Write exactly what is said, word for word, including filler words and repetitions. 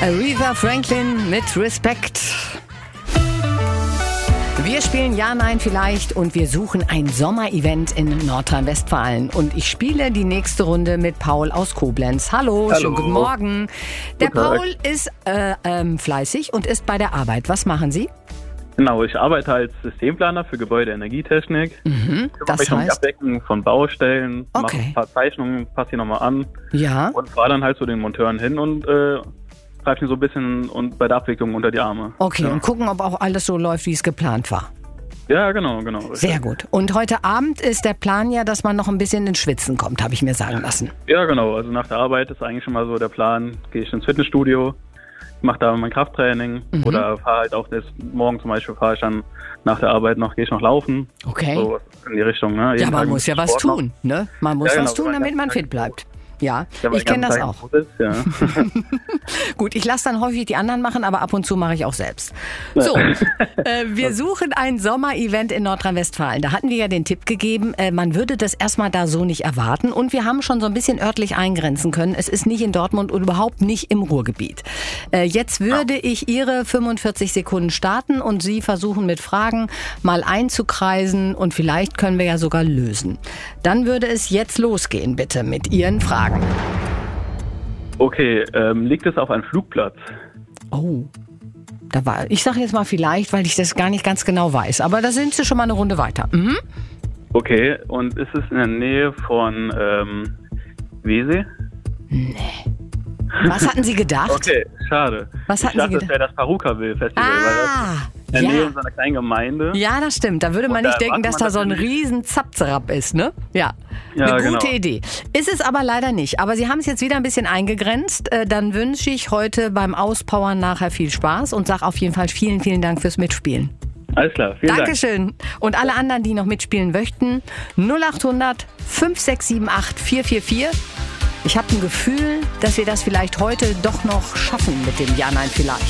Aretha Franklin mit Respekt. Wir spielen Ja, Nein, Vielleicht und wir suchen ein Sommerevent in Nordrhein-Westfalen. Und ich spiele die nächste Runde mit Paul aus Koblenz. Hallo, Hallo. schönen guten Morgen. Der Guten Tag. Paul ist äh, ähm, fleißig und ist bei der Arbeit. Was machen Sie? Genau, ich arbeite als Systemplaner für Gebäudeenergietechnik. Mhm, Kümmere das mich um die heißt, Abdeckung von Baustellen, mache Okay. ein paar Zeichnungen, passe die nochmal an ja, und fahre dann halt zu den Monteuren hin und äh, greife mir so ein bisschen und bei der Abwicklung unter die Arme. okay. Ja, Und gucken, ob auch alles so läuft, wie es geplant war. ja genau, genau. Sehr gut. Und heute Abend ist der Plan ja, dass man noch ein bisschen ins Schwitzen kommt, habe ich mir sagen lassen. Ja, genau. Also nach der Arbeit ist eigentlich schon mal so der Plan, gehe ich ins Fitnessstudio, mache da mein Krafttraining Mhm. oder fahre halt auch das, morgen zum Beispiel fahre ich dann nach der Arbeit noch, gehe ich noch laufen. Okay. So in die Richtung. Ne? Ja, Jeden man Tag muss ja was Sport noch. tun, ne? Man muss Ja, genau, was tun, wenn man damit den man ganzen fit Tag bleibt. Ja, Ja, weil ich den kenne das ganzen auch. Tag im Bus ist, ja. Gut, ich lasse dann häufig die anderen machen, aber ab und zu mache ich auch selbst. So, äh, wir suchen ein Sommerevent in Nordrhein-Westfalen. Da hatten wir ja den Tipp gegeben, äh, man würde das erstmal da so nicht erwarten. Und wir haben schon so ein bisschen örtlich eingrenzen können. Es ist nicht in Dortmund und überhaupt nicht im Ruhrgebiet. Äh, jetzt würde ich Ihre fünfundvierzig Sekunden starten und Sie versuchen mit Fragen mal einzukreisen und vielleicht können wir ja sogar lösen. Dann würde es jetzt losgehen, bitte, mit Ihren Fragen. Okay, ähm, liegt es auf einem Flugplatz? Oh, da war, ich sage jetzt mal vielleicht, weil ich das gar nicht ganz genau weiß. Aber da sind Sie schon mal eine Runde weiter. Mhm. Okay, und ist es in der Nähe von ähm, Wesel? Was hatten Sie gedacht? Okay, schade. Was hatten ich dachte, Sie das wäre das Parukaville-Festival, weil Ah, das in der Nähe ja. in so einer kleinen Gemeinde. Ja, das stimmt. Da würde man Und nicht da denken, erwartet dass da man so ein natürlich- riesen Zapzerab ist, ne? Ja, Ja, eine gute genau. Idee. Ist es aber leider nicht. Aber Sie haben es jetzt wieder ein bisschen eingegrenzt. Äh, Dann wünsche ich heute beim Auspowern nachher viel Spaß und sage auf jeden Fall vielen, vielen Dank fürs Mitspielen. Alles klar, vielen Dank. Dankeschön. Und alle anderen, die noch mitspielen möchten, null acht hundert fünf sechs sieben acht vier vier vier. Ich habe ein Gefühl, dass wir das vielleicht heute doch noch schaffen mit dem Ja, Nein, Vielleicht.